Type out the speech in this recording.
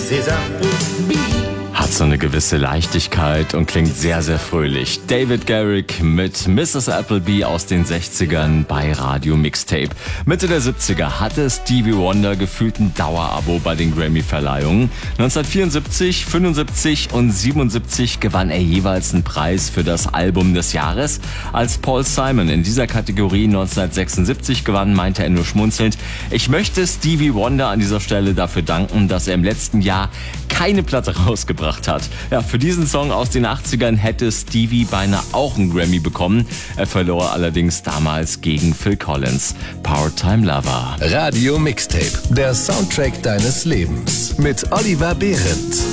This is Applebee. Hat so eine gewisse Leichtigkeit und klingt sehr, sehr fröhlich. David Garrick mit Mrs. Applebee aus den 60ern bei Radio Mixtape. Mitte der 70er hatte Stevie Wonder gefühlt ein Dauerabo bei den Grammy-Verleihungen. 1974, 75 und 77 gewann er jeweils einen Preis für das Album des Jahres. Als Paul Simon in dieser Kategorie 1976 gewann, meinte er nur schmunzelnd: Ich möchte Stevie Wonder an dieser Stelle dafür danken, dass er im letzten Jahr keine Platte rausgebracht hat. Ja, für diesen Song aus den 80ern hätte Stevie beinahe auch einen Grammy bekommen. Er verlor allerdings damals gegen Phil Collins. Part-Time Lover. Radio Mixtape, der Soundtrack deines Lebens mit Oliver Behrendt.